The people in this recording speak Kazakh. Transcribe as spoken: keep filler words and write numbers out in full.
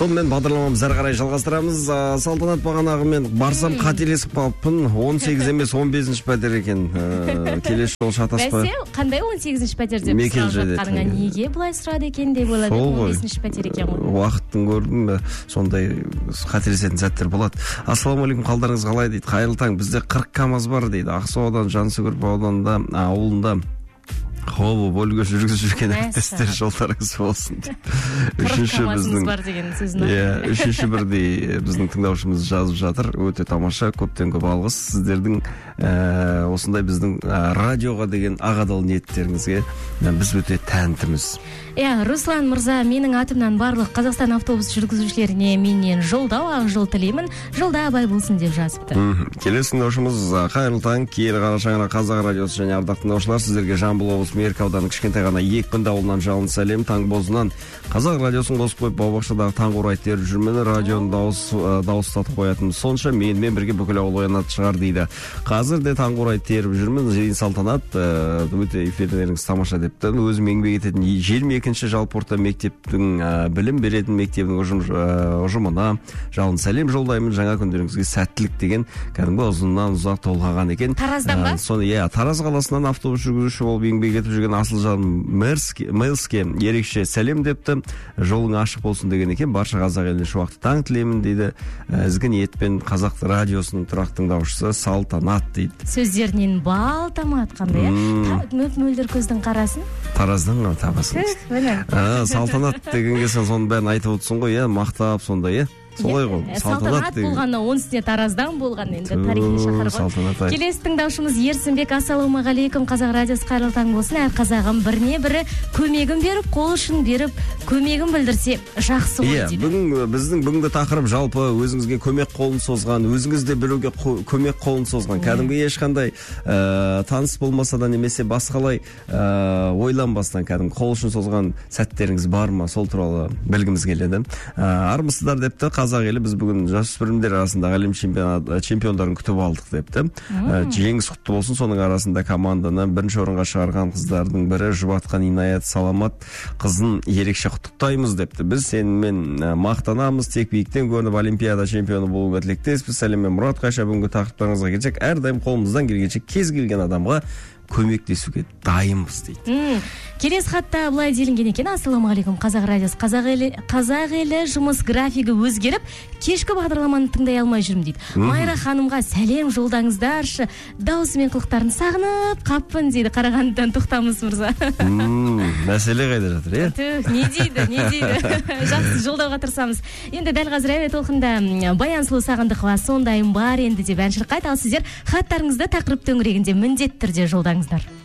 Сонымен бағдарламамызды әрі қарай жалғастырамыз. Салтанат, бағанағы мен барсам қателесіп қалыппын. он сегіз емес он бесінші пәтер екен. Келесі жол шатаспай. Бәсе, қандай он сегізінші пәтер деп сұрап жатқаныңа неге бұлай сұрады екен деп ойлады. он бесінші пәтер екен ғой. Уақыттың көрдім бе, сондай қателесетін сәттер болады. Ассалаумағалейкум, қалдарыңыз қалай дейді. Қайырлы таң, бізде қырық камаз бар дейді. Ақсу аудан, Жансүгіров ауданында, ауылында Хобо бөлігі жүргізіп жүрген әріптестер жолдарыңыз болсын. Үшінші біздің бар деген сөзін. Иә, үшінші бірдей біздің тыңдаушымыз жазып жатыр. Өте тамаша, көптен көп алғыс сіздердің осындай біздің радиоға деген ағадал ниеттеріңізге біз өте тәнтіміз. Иә, Руслан мырза, менің атымнан барлық Қазақстан автобус жүргізушілеріне менен жолдау ақ жол тілеймін, жолда абай болсын деп жазыпты. Келесі тыңдаушымыз қайырлы таң, киелі Қарашаңырақ Қазақ радиосы және ардақты тыңдаушылар, сіздерге Жамбыл облысы Меркі ауданы кішкентай ғана Екпінді ауылынан жалын сәлем. Таңбозынан Қазақ радиосын қосып қойып бау-бақшадағы таңқурай теріп жүрмені, радионы дауыс дауыстатып қоятын сонша менімен бірге бүкіл ауыл оянады шығар дейді. Қазір де таңқурай теріп жүрмін. Зейін Салтанат, өте эфирлеріңіз тамаша депті. Өзім еңбек ететін жиырма екінші жалпы орта мектептің білім беретін мектебінің ұжымына жалын сәлем жолдаймын. Жаңа күндеріңізге сәттілік деген кәдімгі ұзыннан ұзақ толғаған екен. Тараздан ба? Соны, иә, Тараз қаласынан автобус жүргізуші болып еңбек етіп жүрген Асылжан Мэлске ерекше сәлем депті. Жолың ашық болсын деген екен. Барша қазақ еліне шуақты таң тілеймін дейді. Ізгі ниетпен Қазақ радиосының тұрақты тыңдаушысы Салтанат дейді. Сөздерінен бал тамады қандай, мөп-мөлдір көздің қарасын. Тараздан ғана табасың. Салтанат деген кесен соның бәрін айтып отырсың ғой, мақтап сондай, солай ғой. Салтанат болғанна оның үстіне Тараздан болған, енді тарихи шаһар ғой. Келесі тыңдаушымыз Ерсінбек, ассалаумағалейкум, Қазақ радиосы қайырлы таң болсын. Әр қазағым біріне бірі көмегін беріп, қол ұшын беріп, көмегін білдірсе жақсы ғой дейді. Бүгін біздің бүгінгі тақырып жалпы өзіңізге көмек қолын созған, өзіңіз де біреуге көмек қолын созған, кәдімгі ешқандай таныс болмаса да немесе басқалай ойланбастан кәдімгі қол ұшын созған сәттеріңіз бар ма? Сол туралы білгіміз келеді. Армысыздар депті. Қазақ елі, біз бүгін жасөспірімдер арасындағы әлем чемпиондарын күтіп алдық депті. Жеңіс құтты болсын. Соның арасында команданы бірінші орынға шығарған қыздардың бірі Жұбатқан Инаят Саламат қызын ерекше құттықтаймыз депті. Біз сенімен мақтанамыз, тек биіктен көрініп олимпиада чемпионы болуға тілектеспіз. Сәлеммен Мұрат Қайша, бүгінгі тақырыптарыңызға келсек, әрдайым қолымыздан келгенше кез келген адамға көмектесуге дайынбыз дейді. Келесі хатта былай делінген екен. Ассалаумағалейкум, Қазақ радиосы. Қазақ елі, қазақ елі жұмыс графигі өзгеріп, кешкі бағдарламаны тыңдай алмай жүрмін дейді. Майра ханымға сәлем жолдаңыздаршы. Дауысы мен қылықтарын сағынып қаппын дейді. Қарағандыдан Тоқтамыс мырза. Мәселе қайда жатыр, е? Не дейді, не дейді. Жақсы жолдауға тырысамыз. Енді дәл қазір әуе толқында Баян Сұлу Сағындықова сондайым бар енді деп ән шырқайды. Ал сіздер хаттарыңызды тақырып төңірегінде міндетті түрде жолдаңыздар.